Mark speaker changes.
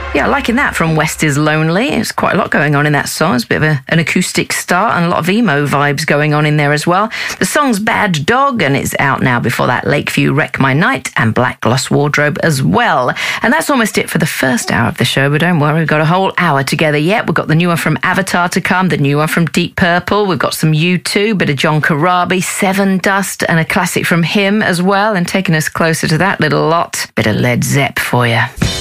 Speaker 1: Yeah, liking that from West is Lonely. There's quite a lot going on in that song. It's a bit of an acoustic start and a lot of emo vibes going on in there as well. The song's Bad Dog, and it's out now. Before that, Lakeview Wreck My Night and Black Gloss Wardrobe as well. And that's almost it for the first hour of the show, but don't worry, we've got a whole hour together yet. We've got the new one from Avatar to come, the new one from Deep Purple. We've got some U2, bit of John Corabi, Seven Dust, and a classic from him as well. And taking us closer to that little lot, bit of Led Zepp for you.